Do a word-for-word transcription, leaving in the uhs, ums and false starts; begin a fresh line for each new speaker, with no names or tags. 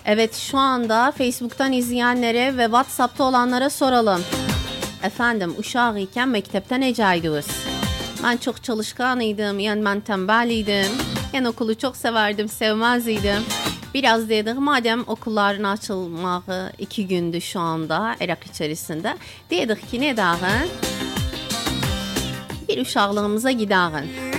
Evet, şu anda Facebook'tan izleyenlere ve WhatsApp'ta olanlara soralım. Efendim, uşaq iken mektepten neceydiniz? Ben çok çalışkanıydım, yani ben tembeliydim. Yani okulu çok severdim, sevmezdim. Biraz dedik, madem okulların açılmağı iki gündü şu anda Irak içerisinde. Dedik ki ne dağın? Bir uşaqlığımıza gidelim.